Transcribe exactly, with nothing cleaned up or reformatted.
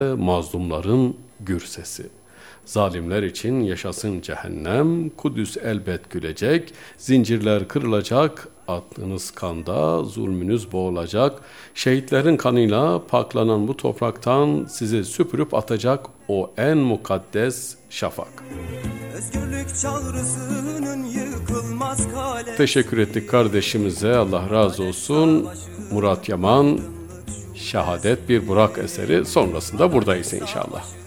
mazlumların gür sesi. Zalimler için yaşasın cehennem, Kudüs elbet gülecek, zincirler kırılacak, aklınız kanda, zulmünüz boğulacak, şehitlerin kanıyla paklanan bu topraktan sizi süpürüp atacak o en mukaddes şafak. Özgürlük çağrısının yıkılmaz kale. Teşekkür ettik kardeşimize, Allah razı olsun. Murat Yaman, Şehadet bir Burak eseri sonrasında buradayız inşallah.